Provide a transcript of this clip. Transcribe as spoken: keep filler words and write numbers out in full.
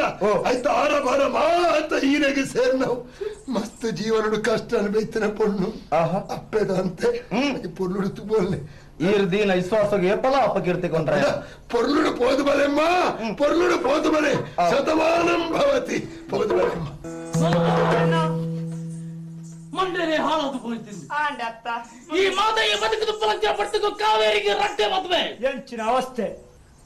ಆಯ್ತು ಆರ ಬಾರ ಮಾತ ಈನೆಗೆ ಸೇರ್ನವು ಮಸ್ತ್ ಜೀವನ ಕಷ್ಟ ಅನ್ಬೈತಿನ ಪೊಣ್ಣು ಅಪ್ಪೆದಂತೆ ಪೊರ್ಲುಡು ತುಬೋಲ್ನೆ ಈರ್ದೀನ ವಿಶ್ವಾಸಗೆ ಫಲ ಅಪಕೀರ್ತಿಕೊಂಡ್ರೆ ಪೊರ್ಲುಡು ಪೋದು ಬಲೆಮ್ಮ ಪೊರ್ಲುಡು ಪೋದು ಬಲೆ ಶತಮಾನಂ ಭವತಿ ಪೋದು ಬಲೆಮ್ಮ ಮಂಡನೆ ಹಾಳಾದು ಹೋಯ್ತೀನಿ ಈ ಮಾದಯ್ಯ ಬದುಕಿದ ಪಲಂಚ ಪಡ್ತಿದ್ದು ಕಾವೇರಿಗೆ ರಟ್ಟೆ ಮದುವೆ ಎಂಚಿನ ಅವಸ್ಥೆ